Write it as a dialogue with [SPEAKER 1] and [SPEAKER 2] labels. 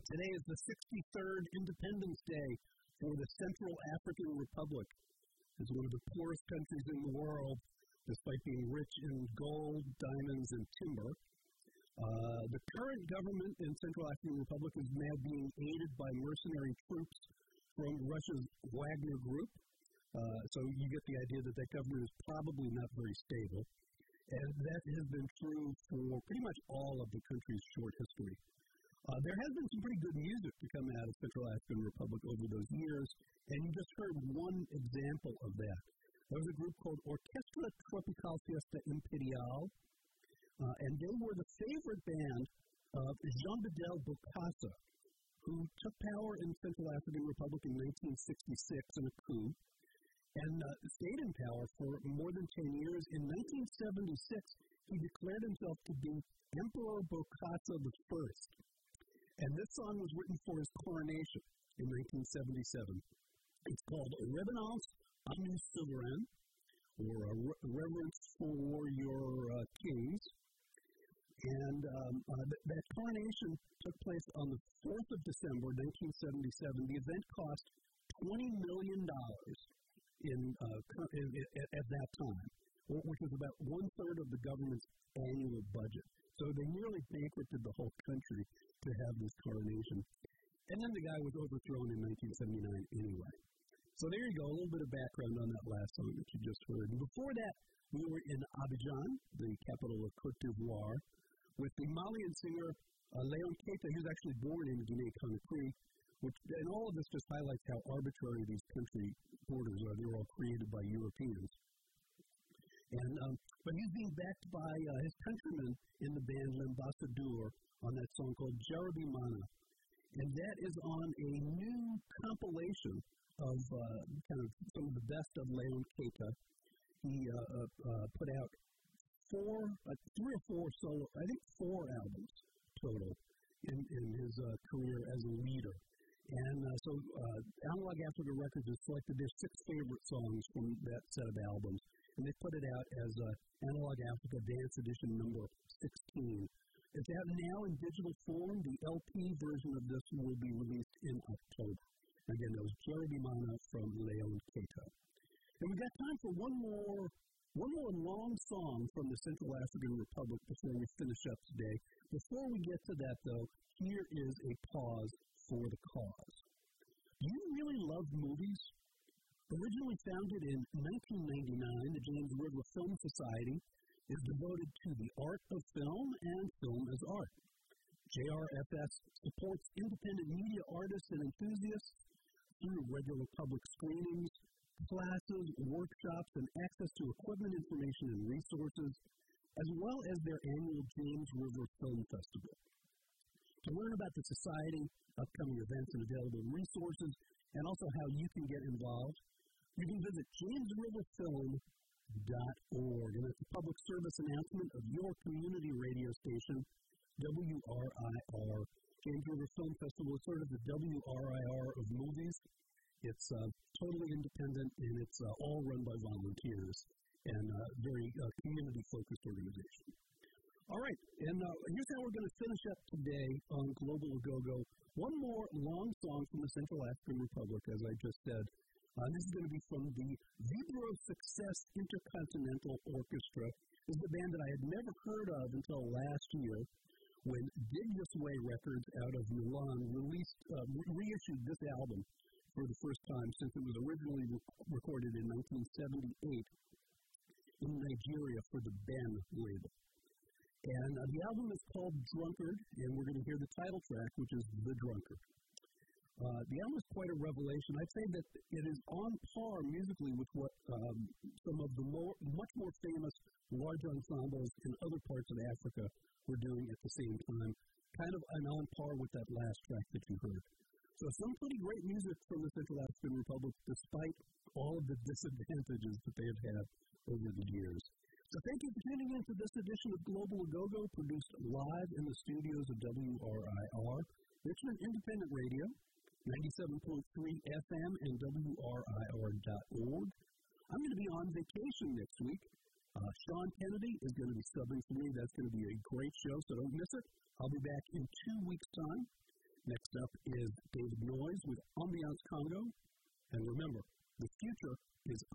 [SPEAKER 1] Today is the 63rd Independence Day for the Central African Republic. It's one of the poorest countries in the world, despite being rich in gold, diamonds, and timber. The current government in Central African Republic is now being aided by mercenary troops from Russia's Wagner Group. So you get the idea that that government is probably not very stable. And that has been true for pretty much all of the country's short history. There has been some pretty good music to come out of Central African Republic over those years, and you just heard one example of that. There was a group called Orquestra Tropical Fiesta Imperial, and they were the favorite band of Jean Bedel Bokassa, who took power in Central African Republic in 1966 in a coup, and stayed in power for more than 10 years. In 1976, he declared himself to be Emperor Bokassa I. And this song was written for his coronation in 1977. It's called Reverence à nos souverains, or Reverence for Your Kings. And that coronation took place on the 4th of December, 1977. The event cost $20 million at that time, which was about one-third of the government's annual budget. So they nearly bankrupted the whole country to have this coronation. And then the guy was overthrown in 1979 anyway. So there you go, a little bit of background on that last song that you just heard. And before that, we were in Abidjan, the capital of Côte d'Ivoire, with the Malian singer Léon Keita, who's actually born in Guinea-Conakry, and all of this just highlights how arbitrary these country borders are. They were all created by Europeans. But he's being backed by his countrymen in the band L'Ambassadeur on that song called Jarabimana. And that is on a new compilation of kind of some of the best of Léon Keita. He put out three or four solo, I think 4 albums total in his career as a leader. And so Analog Africa Records has selected their 6 favorite songs from that set of albums. And they put it out as Analog Africa Dance Edition number 16. It's out now in digital form. The LP version of this will be released in October. Again, that was Jarabimana from Léon Keita. And we've got time for one more long song from the Central African Republic before we finish up today. Before we get to that, though, here is a pause for the cause. Do you really love movies? Originally founded in 1999, the James River Film Society is devoted to the art of film and film as art. JRFS supports independent media artists and enthusiasts through regular public screenings, classes, workshops, and access to equipment, information, and resources, as well as their annual James River Film Festival. To learn about the Society, upcoming events, and available resources, and also how you can get involved, you can visit jamesriverfilm.org, and it's a public service announcement of your community radio station, WRIR. James River Film Festival is sort of the WRIR of movies. It's totally independent, and it's all run by volunteers, and a very community-focused organization. All right, and here's how we're going to finish up today on Global A-Go-Go. One more long song from the Central African Republic, as I just said. This is going to be from the Vibro Success Intercontinental Orchestra. This is a band that I had never heard of until last year when Dig This Way Records out of Milan reissued this album for the first time since it was originally recorded in 1978 in Nigeria for the Ben label. And the album is called Drunkard, and we're going to hear the title track, which is The Drunkard. The album is quite a revelation. I'd say that it is on par musically with what some of the much more famous large ensembles in other parts of Africa were doing at the same time, kind of on par with that last track that you heard. So some pretty great music from the Central African Republic, despite all of the disadvantages that they have had over the years. So thank you for tuning in to this edition of Global A-Go-Go, produced live in the studios of WRIR, Richmond Independent Radio, 97.3 FM and WRIR.org. I'm going to be on vacation next week. Sean Kennedy is going to be subbing for me. That's going to be a great show, so don't miss it. I'll be back in 2 weeks' time. Next up is David Noyes with Ambiance Congo. And remember, the future is